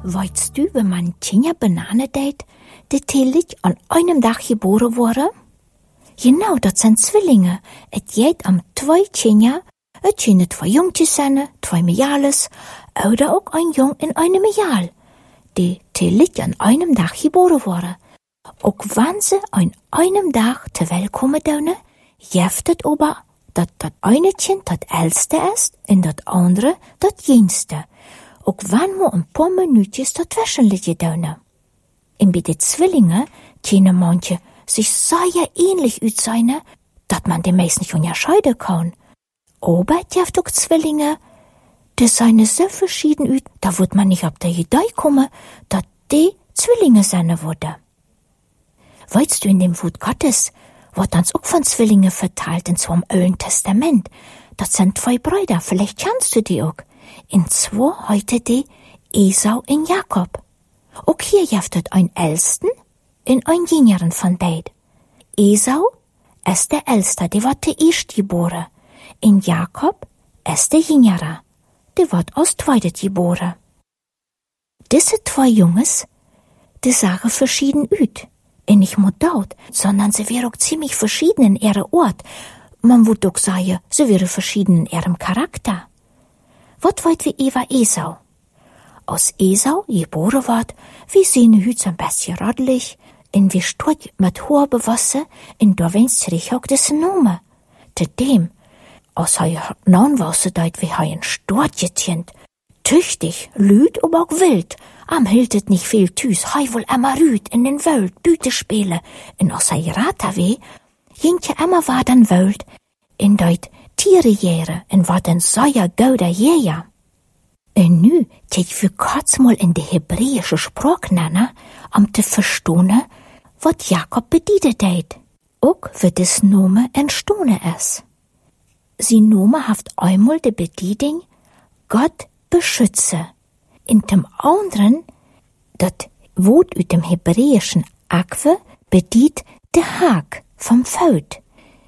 Weißt du, wenn man Kinder Banane deit, die täglich an einem Tag geboren wurde? Genau, das sind Zwillinge. Es geht um 2 Kinder. Es können 2 Jungtjes sein, 2 Mädels, oder auch ein Jung in einem Mädel, die täglich an einem Tag geboren wurde. Auch wenn sie an einem Tag zur Welt kommen, hilft es aber, dass das eine Kind das älteste ist und das andere das jüngste. Auch wenn wir ein paar Minuten dazwischen liegen. Und bei den Zwillingen können manche sich sehr ähnlich aussehen, dass man die meisten nicht unterscheiden kann. Aber es gibt auch Zwillinge, die sehen so verschieden aus, da wird man nicht auf die Idee kommen, dass die Zwillinge sein würden. Weißt du, in dem Wort Gottes wird uns auch von Zwillingen verteilt, und zwar im Alten Testament. Das sind 2 Brüder, vielleicht kennst du die auch. In 2 heute die Esau und Jakob. Auch hier gibt es einen Ältesten und einen Jüngeren von beiden. Esau ist der Älteste, der wird der Erste geboren. Und Jakob ist der Jüngere, der wird als Zweites geboren. Diese 2 Jungs, die sagen verschieden aus. Und nicht nur dort, sondern sie wären auch ziemlich verschieden in ihrem Ort. Man würde auch sagen, sie wären verschieden in ihrem Charakter. Was wollt wie Eva Esau? Aus Esau geboren wird, wie seine Hüte ein bisschen rodelig, und wie stark mit hoher Bewasse, und da wenn's sich auch das Name. Zudem, aus er non wasse deit wie ein Stortjetjent, tüchtig, lüd, aber auch wild, am hiltet nicht viel Tüs, hei wohl immer rüd in den Welt, Büte spiele, und aus er Rata weh, jintje immer war dann Welt, in deit Tiere järe, und war dann säuer gauder Jäger. Und nu, tät für kurz mal in die hebräische Sprache nennen, te verstehen, wat Jakob bediede deit. Auch wird das Nome entstone es. Sie Nome haft einmal de Bedieding, Gott beschütze. In dem anderen, dat Wort ut dem hebräischen Akwe, bedient de Hag vom Feld.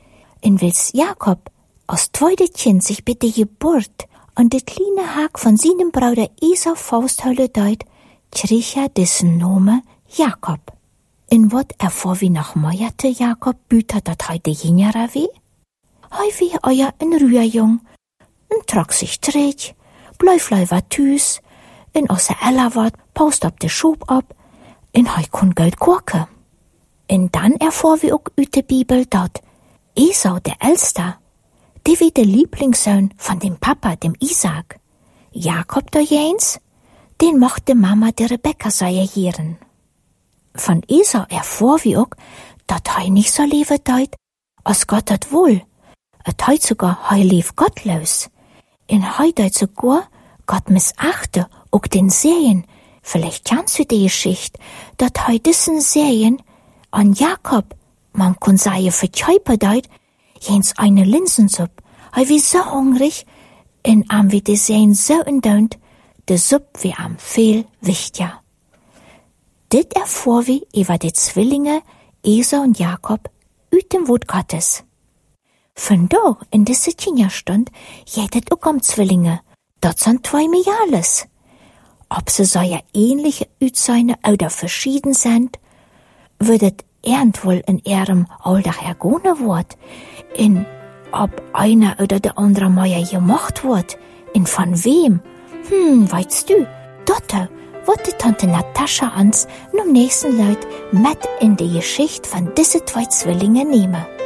In wils Jakob aus zweite Kind sich bei der Geburt an de kleine Hag von seinem Bruder Esau Fausthölle deut, krieg er dessen Nome Jakob. In wat erfor wie nach meierte Jakob büter dat heide jüngere weh? Hei wie euer en Rührjung, en trag sich träg, Bläuflei war tüs, en außer Ella wat, paust ab de Schub ab, en hei kun Geld korke. En dann erfor wie auch üt de Bibel dat Esau, der Älster, die wie der Lieblingssohn von dem Papa, dem Isaak. Jakob der Jens, den mochte Mama der Rebekka seierieren. Von Esau erfor wie auch, dat hei nicht so lebe deut, als Gott dat wohl. Et heut sogar hei lief gottlos. In hei deut sogar Gott missachte auch den Serien. Vielleicht kennst du die Geschichte, dat hei dissen Serien an Jakob, man kun sagen verkäuper deut, jens eine Linsensupp. Hei wie so hungrig, in am wie die Serien so indaunt, de Supp wie am viel wichtiger. Dit erfor wie über die Zwillinge Esau und Jakob üt dem Wort Gottes. Von da in diese Kinderstund jedet auch um Zwillinge, dat sind 2 Mädels. Ob sie so ja ähnliche Utseine oder verschieden sind, würdet wohl in ihrem Alltag ergone wird, in ob einer oder der andere Meier gemacht wird, in von wem, weißt du, dort wird die Tante Natascha uns nun nächsten Leut mit in die Geschichte von diese 2 Zwillinge nehmen.